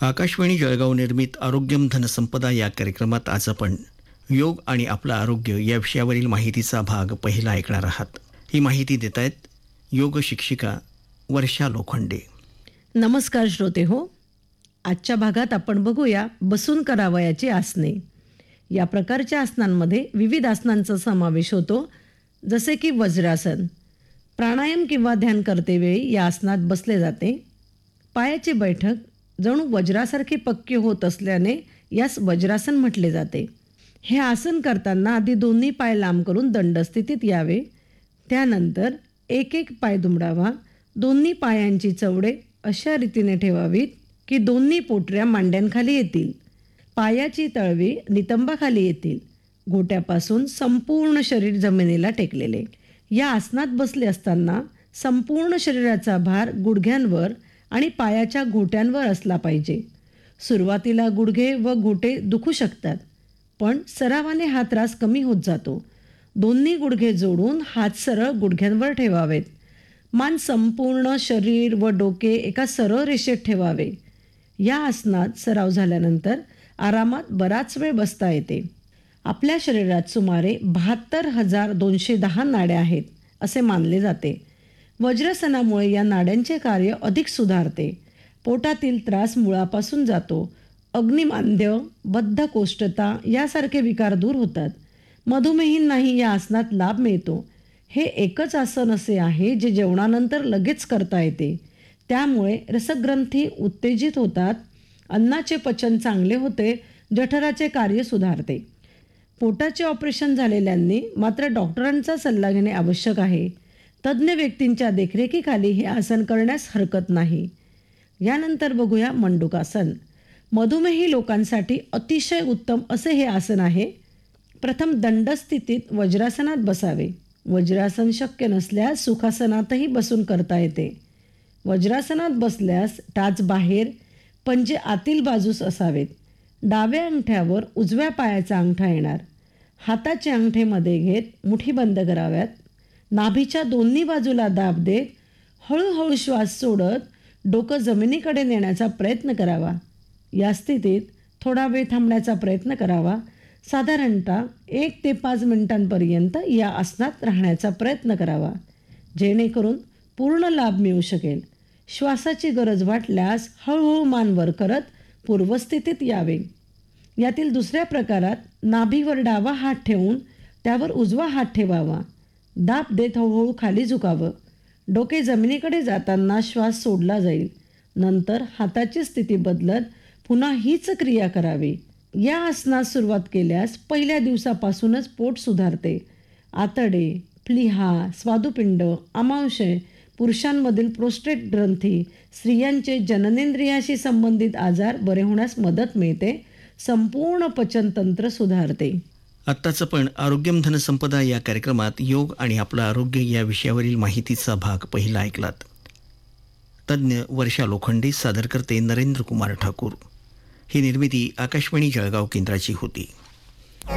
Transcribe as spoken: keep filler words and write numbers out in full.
आकाशवाणी जळगाव निर्मित आरोग्यम धनसंपदा या कार्यक्रमात आज आपण योग आणि आपलं आरोग्य या विषयावरील माहितीचा भाग पहिला ऐकणार आहात. ही माहिती देत आहेत योग शिक्षिका वर्षा लोखंडे. नमस्कार श्रोते हो. आजच्या भागात आपण बघूया बसून करावयाची आसने. या प्रकारच्या आसनांमध्ये विविध आसनांचा समावेश होतो, जसे की वज्रासन. प्राणायाम किंवा ध्यान करतेवेळी या आसनात बसले जाते. पायाची बैठक जणू वज्रासारखी पक्की होत असल्याने यास वज्रासन म्हटले जाते. हे आसन करताना आधी दोन्ही पाय लांब करून दंडस्थितीत यावे. त्यानंतर एक एक पाय दुमडावा. दोन्ही पायांची चवडे अशा रीतीने ठेवावीत की दोन्ही पोटऱ्या मांड्यांखाली येतील. पायाची तळवी नितंबाखाली येतील. घोट्यापासून संपूर्ण शरीर जमिनीला टेकलेले. या आसनात बसले असताना संपूर्ण शरीराचा भार गुडघ्यांवर आणि पायाच्या घोट्यांवर असला पाहिजे. सुरुवातीला गुडघे व घोटे दुखू शकतात, पण सरावाने हा त्रास कमी होत जातो. दोन्ही गुडघे जोडून हात सरळ गुडघ्यांवर ठेवावेत. मान संपूर्ण शरीर व डोके एका सरळ रेषेत ठेवावे. या आसनात सराव झाल्यानंतर आरामात बराच वेळ बसता येते. आपल्या शरीरात सुमारे बहात्तर हजार दोनशे दहा नाड्या आहेत असे मानले जाते. वज्रासनामुळे या नाड्यांचे कार्य अधिक सुधारते. पोटातील त्रास मुळापासून जातो. अग्निमांद्य, बद्धकोष्ठता यासारखे विकार दूर होतात. मधुमेहींनाही या आसनात लाभ मिळतो. हे एकच आसन असे आहे जे जेवणानंतर लगेच करता येते. त्यामुळे रसग्रंथी उत्तेजित होतात, अन्नाचे पचन चांगले होते, जठराचे कार्य सुधारते. पोटाचे ऑपरेशन झालेल्यांनी मात्र डॉक्टरांचा सल्ला घेणे आवश्यक आहे. तज्ज्ञ व्यक्तींच्या देखरेखीखाली हे आसन करण्यास हरकत नाही. यानंतर बघूया मंडूकासन. मधुमेही लोकांसाठी अतिशय उत्तम असे हे आसन आहे. प्रथम दंडस्थितीत वज्रासनात बसावे. वज्रासन शक्य नसल्यास सुखासनातही बसून करता येते. वज्रासनात बसल्यास टाच बाहेर, पंजे आतील बाजूस असावेत. डाव्या अंगठ्यावर उजव्या पायाचा अंगठा येणार. हाताचे अंगठे मध्ये घेत मुठी बंद कराव्यात. नाभीच्या दोन्ही बाजूला दाब देत हळूहळू श्वास सोडत डोकं जमिनीकडे नेण्याचा प्रयत्न करावा. या स्थितीत थोडा वेळ थांबण्याचा प्रयत्न करावा. साधारणतः एक ते पाच मिनिटांपर्यंत या आसनात राहण्याचा प्रयत्न करावा, जेणेकरून पूर्ण लाभ मिळू शकेल. श्वासाची गरज वाटल्यास हळूहळू मान वर करत पूर्वस्थितीत यावे. यातील दुसऱ्या प्रकारात नाभीवर डावा हात ठेवून त्यावर उजवा हात ठेवावा. दाब देत हळूहळू खाली झुकावं. डोके जमिनीकडे जाताना श्वास सोडला जाईल. नंतर हाताची स्थिती बदलत पुन्हा हीच क्रिया करावी. या आसनास सुरुवात केल्यास पहिल्या दिवसापासूनच पोट सुधारते. आतडे, प्लीहा, स्वादुपिंड, आमाशय, पुरुषांमधील प्रोस्टेट ग्रंथी, स्त्रियांचे जननेंद्रियाशी संबंधित आजार बरे होण्यास मदत मिळते. संपूर्ण पचनतंत्र सुधारते. आत्ताच आपण आरोग्यम धनसंपदा या कार्यक्रमात योग आणि आपलं आरोग्य या विषयावरील माहितीचा भाग पहिला ऐकलात. तज्ज्ञ वर्षा लोखंडे, सादर करते नरेंद्र कुमार ठाकूर. ही निर्मिती आकाशवाणी जळगाव केंद्राची होती.